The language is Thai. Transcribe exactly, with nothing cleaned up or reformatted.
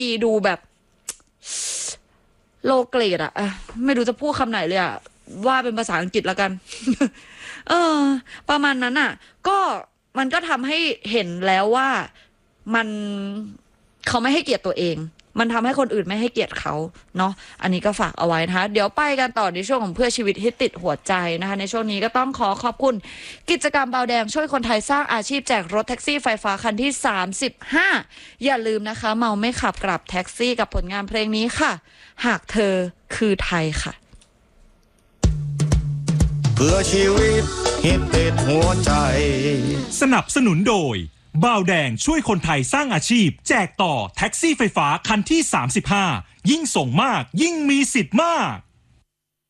ดูแบบโลเกรดอะไม่รู้จะพูดคำไหนเลยอะว่าเป็นภาษาอังกฤษแล้วกัน เออ ประมาณนั้นอะก็มันก็ทำให้เห็นแล้วว่ามันเขาไม่ให้เกียรติตัวเองมันทำให้คนอื่นไม่ให้เกียรติเขาเนาะอันนี้ก็ฝากเอาไว้นะคะเดี๋ยวไปกันต่อในช่วงของเพื่อชีวิตที่ติดหัวใจนะคะในช่วงนี้ก็ต้องขอขอบคุณกิจกรรมเบาแดงช่วยคนไทยสร้างอาชีพแจกรถแท็กซี่ไฟฟ้าคันที่สามสิบห้าอย่าลืมนะคะเมาไม่ขับกลับแท็กซี่กับผลงานเพลงนี้ค่ะหากเธอคือไทยค่ะเพื่อชีวิตฮิตติดหัวใจสนับสนุนโดยบ่าวแดงช่วยคนไทยสร้างอาชีพแจกต่อแท็กซี่ไฟฟ้าคันที่สามสิบห้ายิ่งส่งมากยิ่งมีสิทธิ์มาก